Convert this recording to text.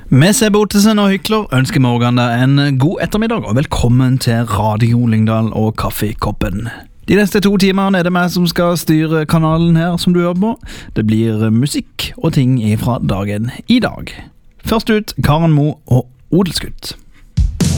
Med Sebbe Ottesen og Hykler ønsker Morgan deg en god ettermiddag og velkommen til Radio Lyngdal og Kaffekoppen. De neste 2 timene er det meg som skal styre kanalen her som du hører på. Det blir musikk og ting fra dagen i dag. Først ut Karen Mo og Odelsgutt.